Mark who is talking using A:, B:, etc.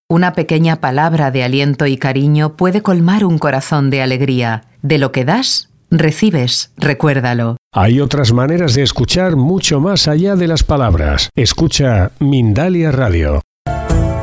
A: Una pequeña palabra de aliento y cariño puede colmar un corazón de alegría. De lo que das, recibes, recuérdalo.
B: Hay otras maneras de escuchar mucho más allá de las palabras. Escucha Mindalia Radio.